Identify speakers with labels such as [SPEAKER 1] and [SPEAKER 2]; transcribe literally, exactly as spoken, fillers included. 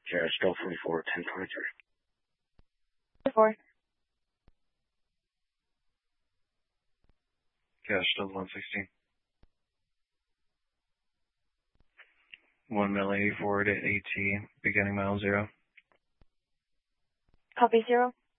[SPEAKER 1] Cash Delta forty-four, ten twenty-three.
[SPEAKER 2] Four.
[SPEAKER 3] Cash Delta one sixteen. one mil eighty-four to AT, beginning mile zero.
[SPEAKER 2] Copy zero.